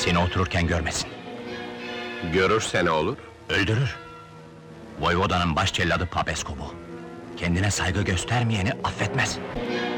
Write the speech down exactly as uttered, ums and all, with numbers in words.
Seni otururken görmesin. Görürse ne olur? Öldürür. Voyvodanın baş celladı Papescu bu. Kendine saygı göstermeyeni affetmez.